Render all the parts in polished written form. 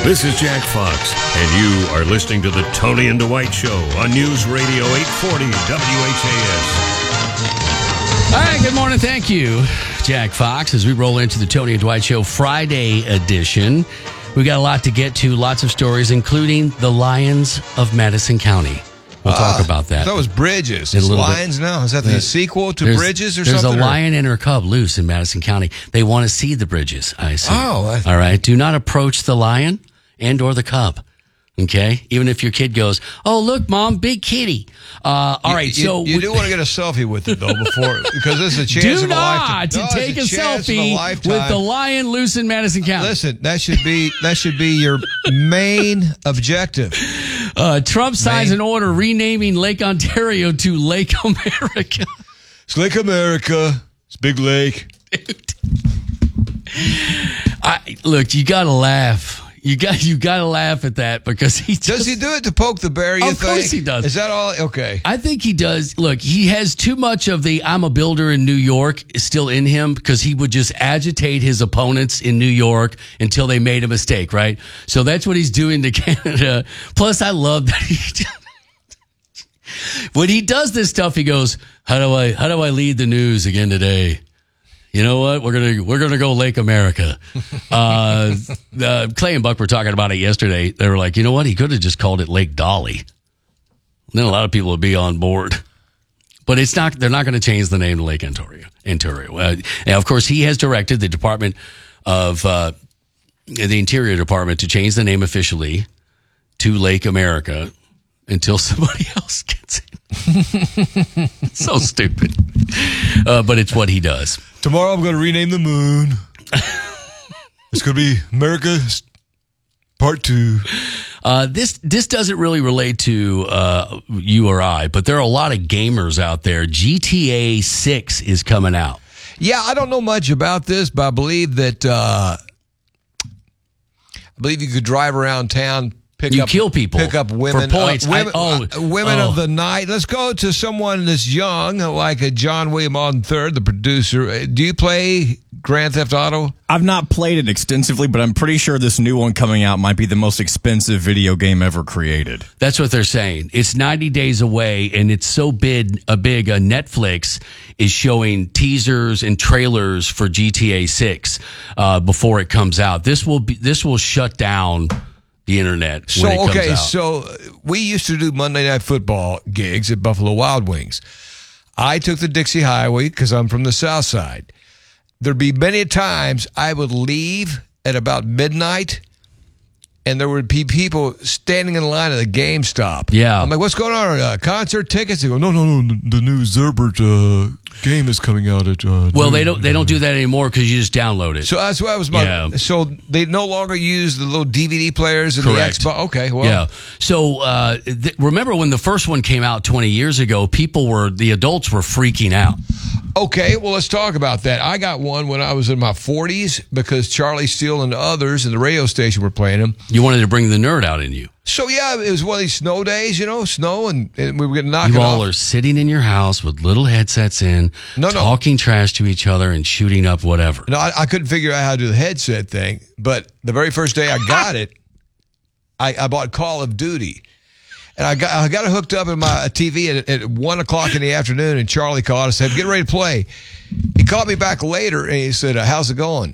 This is Jack Fox, and you are listening to the Tony and Dwight Show on News Radio 840 WHAS. All right, good morning. Thank you, Jack Fox, as we roll into the Tony and Dwight Show Friday edition. We got a lot to get to, lots of stories, including the Lions of Madison County. We'll talk about that. That was Bridges. It's Lions now. Is that the sequel to Bridges or something? There's a lion and her cub loose in Madison County. They want to see the Bridges, I assume. Oh. All right. Do not approach the lion and or the cub. Okay? Even if your kid goes, oh, look, Mom, big kitty. All right. So you do want to get a selfie with it, though, because this is a chance of a lifetime. Do not take a selfie with the lion loose in Madison County. Listen, that should be your main objective. Trump signs an order renaming Lake Ontario to Lake America. It's Lake America. It's Big Lake. Dude. Look, you got to laugh. You got to laugh at that because does he do it to poke the bear? You think? Of course he does. Is that all? Okay. I think he does. Look, he has too much of the "I'm a builder in New York" still in him because he would just agitate his opponents in New York until they made a mistake, right? So that's what he's doing to Canada. Plus, I love that when he does this stuff, he goes, "How do I lead the news again today?" You know what? We're gonna go Lake America. Clay and Buck were talking about it yesterday. They were like, you know what? He could have just called it Lake Dolly. Then a lot of people would be on board. But it's not. They're not going to change the name to Lake Ontario. And of course, he has directed the Department of the Interior Department to change the name officially to Lake America until somebody else gets it. So stupid. But it's what he does. Tomorrow I'm going to rename the moon. It's going to be America Part 2. This doesn't really relate to you or I, but there are a lot of gamers out there. GTA 6 is coming out. Yeah, I don't know much about this, but I believe that you could drive around town. Kill people. Pick up women. For points. Women of the night. Let's go to someone that's young, like a John William Alden III, the producer. Do you play Grand Theft Auto? I've not played it extensively, but I'm pretty sure this new one coming out might be the most expensive video game ever created. That's what they're saying. It's 90 days away, and it's so big. Netflix is showing teasers and trailers for GTA 6 before it comes out. This will shut down the internet when it comes out. So we used to do Monday Night Football gigs at Buffalo Wild Wings. I took the Dixie Highway because I'm from the South Side. There'd be many times I would leave at about midnight, and there would be people standing in line at the GameStop. Yeah. I'm like, what's going on? Concert tickets? They go, no, the new Zerbert game is coming out at well, they don't do that anymore because you just download it. So that's what I was So they no longer use the little DVD players and Correct. the Xbox. Okay, well. Yeah. So remember when the first one came out 20 years ago, the adults were freaking out. Okay, well, let's talk about that. I got one when I was in my 40s because Charlie Steele and others in the radio station were playing them. You wanted to bring the nerd out in you. So, yeah, it was one of these snow days, snow, and we were going to knock it off. You all are sitting in your house with little headsets in, talking trash to each other and shooting up whatever. No, I couldn't figure out how to do the headset thing, but the very first day I got it, I bought Call of Duty. And I got it hooked up in my TV at 1 o'clock in the afternoon, and Charlie called and said, get ready to play. He called me back later, and he said, how's it going?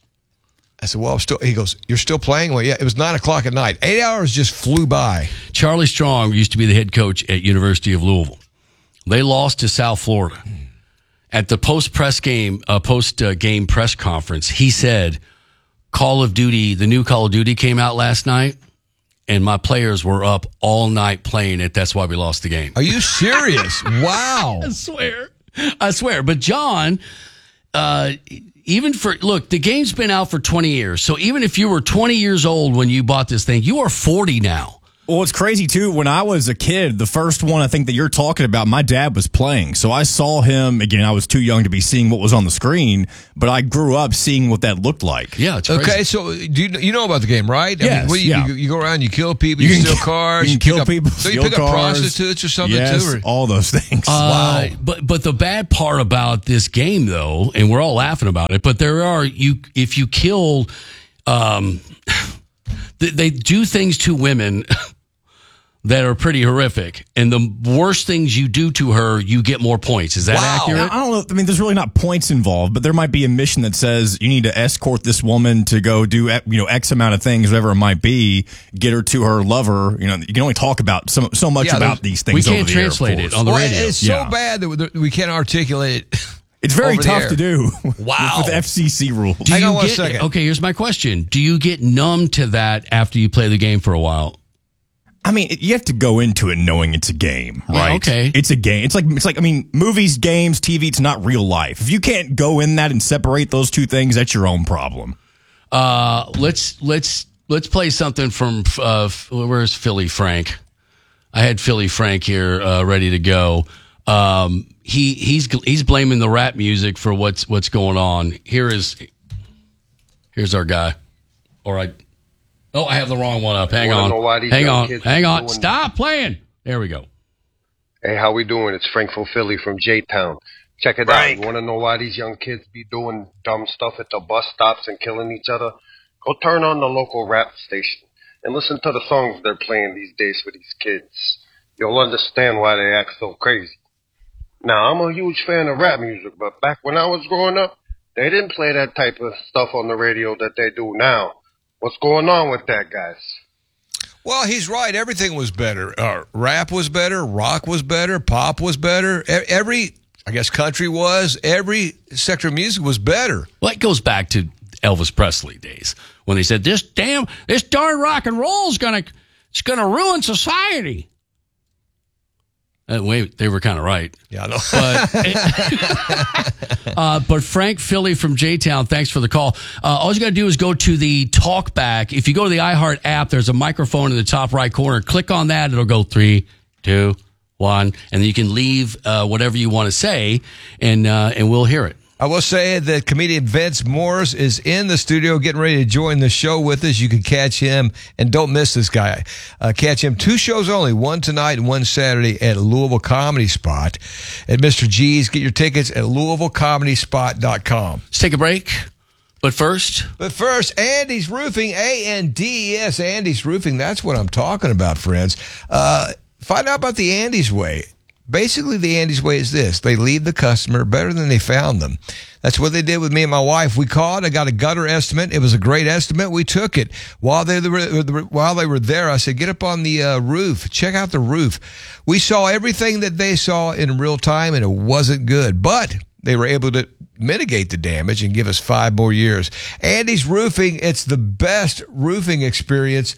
I said, well, he goes, you're still playing? Well, yeah, it was 9 o'clock at night. 8 hours just flew by. Charlie Strong used to be the head coach at University of Louisville. They lost to South Florida. At the post-game press conference, he said, the new Call of Duty came out last night, and my players were up all night playing it. That's why we lost the game. Are you serious? Wow. I swear. But John, the game's been out for 20 years. So even if you were 20 years old when you bought this thing, you are 40 now. Well, it's crazy, too. When I was a kid, the first one I think that you're talking about, my dad was playing. So I saw him, again, I was too young to be seeing what was on the screen, but I grew up seeing what that looked like. Yeah, it's crazy. Okay, so you know about the game, right? Yes, you go around, you kill people, you steal cars. You can kill people, so you pick up prostitutes or something, yes, too? All those things. Wow. But the bad part about this game, though, and we're all laughing about it, but if you kill... they do things to women that are pretty horrific, and the worst things you do to her, you get more points. Is that accurate? I don't know. I mean, there's really not points involved, but there might be a mission that says you need to escort this woman to go do, X amount of things, whatever it might be, get her to her lover. You can only talk about so much about these things. We can't over the translate air, it on the radio. It's so bad that we can't articulate it. It's very tough to do. Wow. With FCC rules. Hang on one second. Okay, here's my question. Do you get numb to that after you play the game for a while? I mean, you have to go into it knowing it's a game, right? Yeah, okay. It's a game. It's like, I mean, movies, games, TV, it's not real life. If you can't go in that and separate those two things, that's your own problem. Let's play something from, where's Philly Frank? I had Philly Frank here, ready to go. He's blaming the rap music for what's going on. Here's our guy. All right. Oh, I have the wrong one up. Hang on. Stop playing. There we go. Hey, how we doing? It's Frank from Philly from J-Town. Check it out. You want to know why these young kids be doing dumb stuff at the bus stops and killing each other? Go turn on the local rap station and listen to the songs they're playing these days for these kids. You'll understand why they act so crazy. Now, I'm a huge fan of rap music, but back when I was growing up, they didn't play that type of stuff on the radio that they do now. What's going on with that, guys? Well, he's right. Everything was better. Rap was better. Rock was better. Pop was better. Country was. Every sector of music was better. Well, it goes back to Elvis Presley days when they said, this darn rock and roll is gonna ruin society. Wait, they were kind of right. Yeah, I know. But Frank Philly from J-Town, thanks for the call. All you got to do is go to the talkback. If you go to the iHeart app, there's a microphone in the top right corner. Click on that. It'll go 3, 2, 1, and then you can leave whatever you want to say, and we'll hear it. I will say that comedian Vince Morris is in the studio getting ready to join the show with us. You can catch him, and don't miss this guy. Catch him 2 shows only, one tonight and one Saturday at Louisville Comedy Spot at Mr. G's. Get your tickets at LouisvilleComedySpot.com. Let's take a break. But first, Andy's Roofing, ANDES, Andy's Roofing. That's what I'm talking about, friends. Find out about the Andy's Way. Basically, the Andy's Way is this. They leave the customer better than they found them. That's what they did with me and my wife. We called. I got a gutter estimate. It was a great estimate. We took it. While they were there, I said, get up on the roof. Check out the roof. We saw everything that they saw in real time, and it wasn't good. But they were able to mitigate the damage and give us 5 more years. Andy's Roofing, it's the best roofing experience.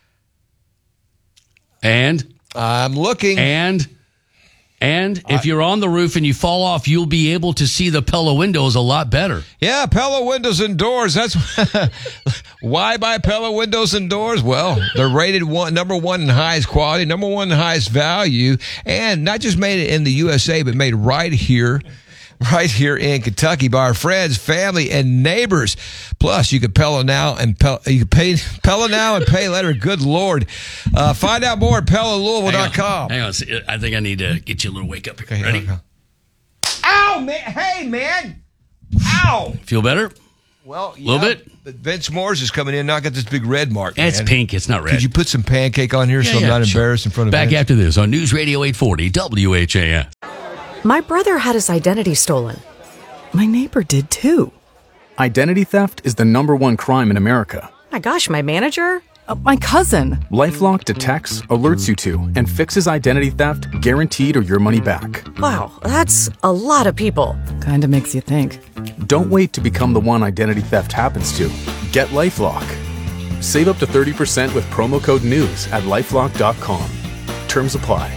And? I'm looking. And if you're on the roof and you fall off, you'll be able to see the Pella windows a lot better. Yeah, Pella windows and doors. That's why buy Pella windows and doors. Well, they're rated number 1 in highest quality, number 1 in highest value, and not just made it in the USA, but made right here in Kentucky by our friends, family, and neighbors. Plus, you can Pella now and pay later. Good Lord. Find out more at PellaLouisville.com. Hang on. I think I need to get you a little wake up here. Okay, ready? Okay. Ow, man. Hey, man. Ow. Feel better? Well, a little bit. But Vince Morris is coming in. Now I got this big red mark. It's man. pink. It's not red. Could you put some pancake on here so I'm not embarrassed in front of Back Vince? after this on News Radio 840 WHAS. My brother had his identity stolen. My neighbor did too. Identity theft is the #1 crime in America. My gosh, my manager? My cousin. LifeLock detects, alerts you to, and fixes identity theft guaranteed or your money back. Wow, that's a lot of people. Kinda makes you think. Don't wait to become the one identity theft happens to. Get LifeLock. Save up to 30% with promo code NEWS at LifeLock.com. Terms apply.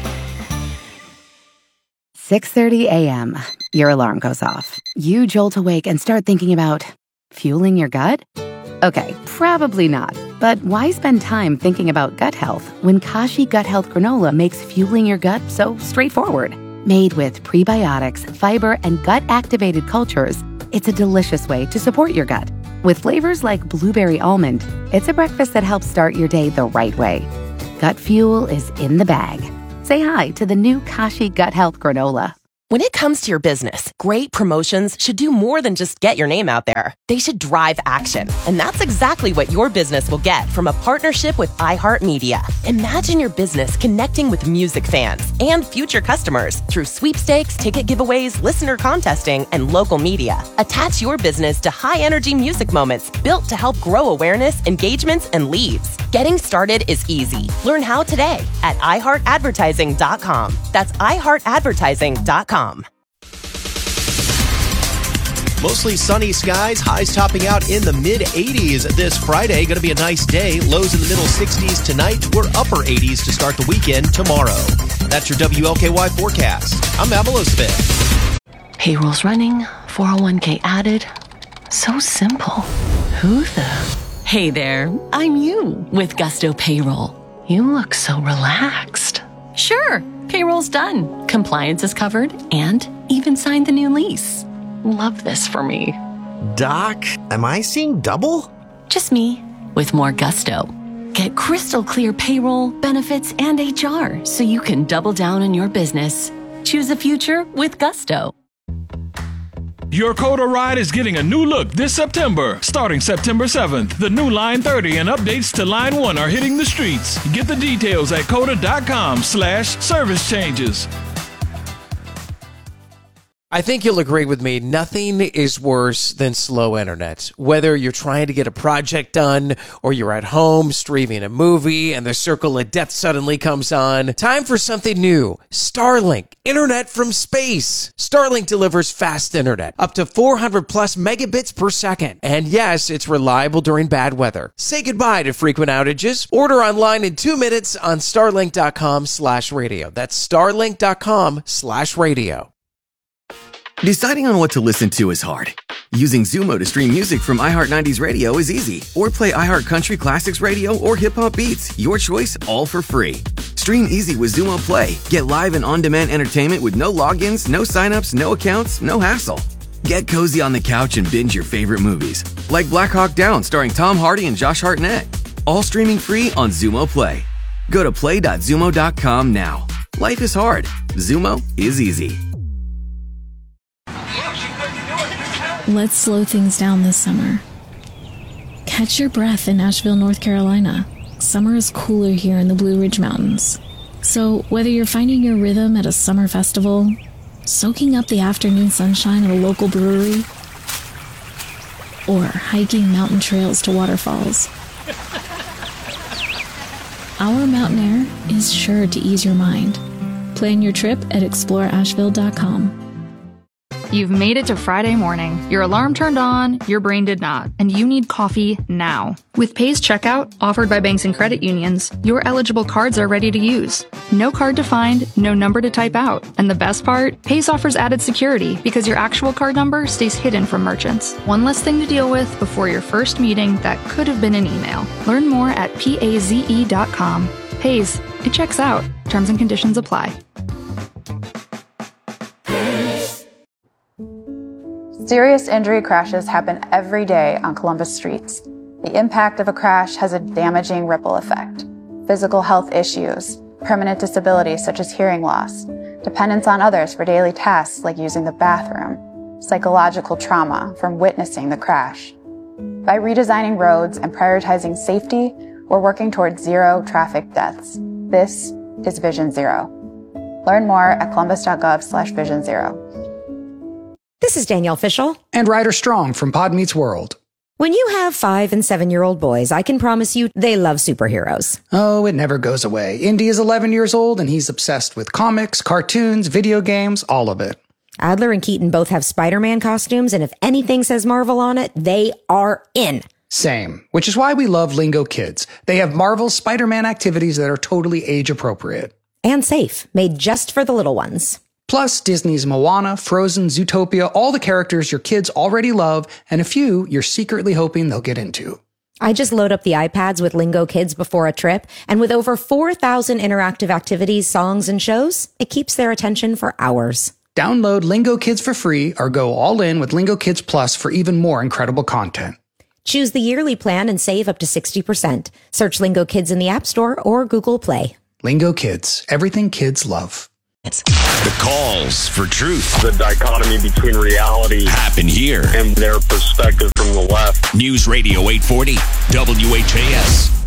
6:30 a.m. Your alarm goes off. You jolt awake and start thinking about fueling your gut? Okay, probably not. But why spend time thinking about gut health when Kashi Gut Health Granola makes fueling your gut so straightforward? Made with prebiotics, fiber, and gut-activated cultures, it's a delicious way to support your gut. With flavors like blueberry almond, it's a breakfast that helps start your day the right way. Gut fuel is in the bag. Say hi to the new Kashi Gut Health Granola. When it comes to your business, great promotions should do more than just get your name out there. They should drive action. And that's exactly what your business will get from a partnership with iHeartMedia. Imagine your business connecting with music fans and future customers through sweepstakes, ticket giveaways, listener contesting, and local media. Attach your business to high-energy music moments built to help grow awareness, engagements, and leads. Getting started is easy. Learn how today at iHeartAdvertising.com. That's iHeartAdvertising.com. Mostly sunny skies, highs topping out in the mid-80s this Friday. Going to be a nice day. Lows in the middle 60s tonight. We're upper 80s to start the weekend tomorrow. That's your WLKY forecast. I'm Avalo Smith. Payroll's running, 401k added. So simple. Who the? Hey there, I'm you with Gusto Payroll. You look so relaxed. Sure, payroll's done. Compliance is covered and even signed the new lease. Love this for me. Doc, am I seeing double? Just me with more gusto. Get crystal clear payroll, benefits, and HR so you can double down on your business. Choose a future with Gusto. Your Coda ride is getting a new look this September. Starting September 7th, the new Line 30 and updates to Line 1 are hitting the streets. Get the details at coda.com/service changes. I think you'll agree with me, nothing is worse than slow internet. Whether you're trying to get a project done or you're at home streaming a movie and the circle of death suddenly comes on, time for something new. Starlink, internet from space. Starlink delivers fast internet, up to 400 plus megabits per second. And yes, it's reliable during bad weather. Say goodbye to frequent outages. Order online in 2 minutes on starlink.com/radio. That's starlink.com/radio. Deciding on what to listen to is hard. Using Zumo to stream music from iHeart 90s Radio is easy. Or play iHeart Country Classics Radio or Hip Hop Beats. Your choice, all for free. Stream easy with Zumo Play. Get live and on-demand entertainment with no logins, no signups, no accounts, no hassle. Get cozy on the couch and binge your favorite movies. Like Black Hawk Down starring Tom Hardy and Josh Hartnett. All streaming free on Zumo Play. Go to play.zumo.com now. Life is hard. Zumo is easy. Let's slow things down this summer. Catch your breath in Asheville, North Carolina. Summer is cooler here in the Blue Ridge Mountains. So whether you're finding your rhythm at a summer festival, soaking up the afternoon sunshine at a local brewery, or hiking mountain trails to waterfalls, our mountain air is sure to ease your mind. Plan your trip at exploreasheville.com. You've made it to Friday morning. Your alarm turned on, your brain did not, and you need coffee now. With Pay's checkout, offered by banks and credit unions, your eligible cards are ready to use. No card to find, no number to type out. And the best part? Pay's offers added security because your actual card number stays hidden from merchants. One less thing to deal with before your first meeting that could have been an email. Learn more at paze.com. Pay's, it checks out. Terms and conditions apply. Serious injury crashes happen every day on Columbus streets. The impact of a crash has a damaging ripple effect. Physical health issues, permanent disability such as hearing loss, dependence on others for daily tasks like using the bathroom, psychological trauma from witnessing the crash. By redesigning roads and prioritizing safety, we're working towards zero traffic deaths. This is Vision Zero. Learn more at columbus.gov/Vision Zero. This is Danielle Fishel. And Ryder Strong from Pod Meets World. When you have 5- and 7-year-old boys, I can promise you they love superheroes. Oh, it never goes away. Indy is 11 years old and he's obsessed with comics, cartoons, video games, all of it. Adler and Keaton both have Spider-Man costumes, and if anything says Marvel on it, they are in. Same, which is why we love Lingo Kids. They have Marvel Spider-Man activities that are totally age appropriate. And safe, made just for the little ones. Plus, Disney's Moana, Frozen, Zootopia, all the characters your kids already love, and a few you're secretly hoping they'll get into. I just load up the iPads with Lingo Kids before a trip, and with over 4,000 interactive activities, songs, and shows, it keeps their attention for hours. Download Lingo Kids for free or go all in with Lingo Kids Plus for even more incredible content. Choose the yearly plan and save up to 60%. Search Lingo Kids in the App Store or Google Play. Lingo Kids, everything kids love. The calls for truth. The dichotomy between reality happen here and their perspective from the left. News Radio 840, WHAS.